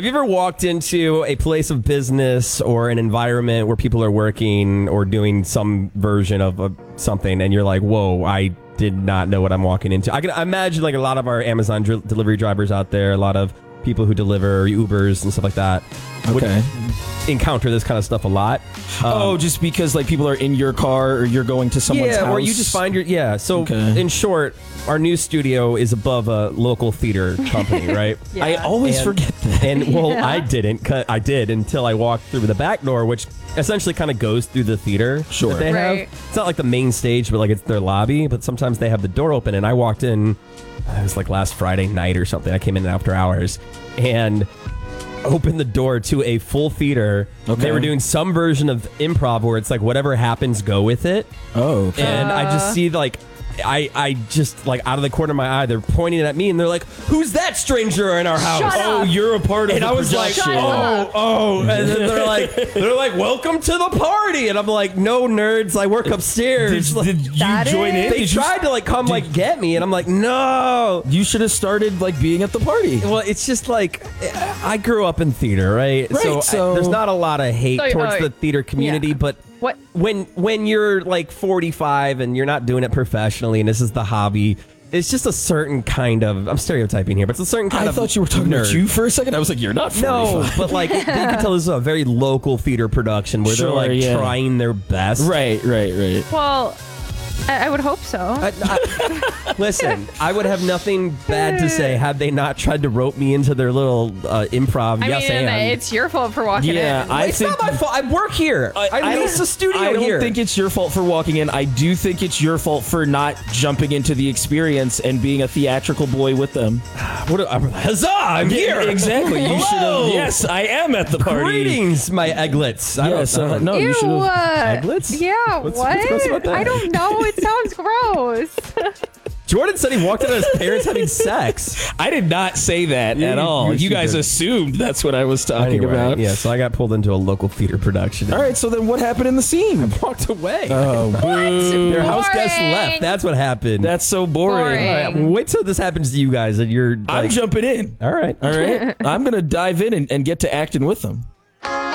Have you ever walked into a place of business or an environment where people are working or doing some version of something, and you're like, whoa, I did not know what I'm walking into? I can imagine like a lot of our Amazon delivery drivers out there, a lot of people who deliver Ubers and stuff like that would encounter this kind of stuff a lot. Just because like people are in your car or you're going to someone's house? Or you just find so in short, our new studio is above a local theater company, right? I always forget that. And I didn't. I did until I walked through the back door, which essentially kind of goes through the theater that they have. It's not like the main stage, but like it's their lobby, but sometimes they have the door open, and I walked in, it was like last Friday night or something. I came in after hours and opened the door to a full theater. They were doing some version of improv where it's like whatever happens, go with it. And I just see like I just like out of the corner of my eye, they're pointing at me and they're like, "Who's that stranger in our house?" Shut up. You're a part of and the I was production. like, and then they're like, "Welcome to the party," and I'm like, "No, nerds, I work upstairs." Did you join in? They tried to like come like get me, and I'm like, "No." You should have started like being at the party. Well, it's just like I grew up in theater, right? So there's not a lot of hate towards the theater community, but when you're like 45 and you're not doing it professionally, and this is the hobby, it's just a certain kind of, I'm stereotyping here, but it's a certain kind of I thought you were talking about you for a second. I was like, you're not 45. No, but like you can tell this is a very local theater production where they're like trying their best. Right. Well, I would hope so. Listen, I would have nothing bad to say had they not tried to rope me into their little improv. It's your fault for walking in. It's not my fault. I work here. I lease a studio here. I don't think it's your fault for walking in. I do think it's your fault for not jumping into the experience and being a theatrical boy with them. Huzzah! I'm here. Exactly. You should have. Yes, I am at the party. Greetings, my egglets. No, you should have. Egglets? Yeah, What's gross about that? I don't know. It sounds gross. Jordan said he walked in on his parents having sex. I did not say that at all. You guys assumed that's what I was talking about. Yeah, so I got pulled into a local theater production. All right, so then what happened in the scene? I walked away. Oh, their house guests left. That's what happened. That's so boring. All right, wait till this happens to you guys and you're like, I'm jumping in. All right. I'm going to dive in and get to acting with them.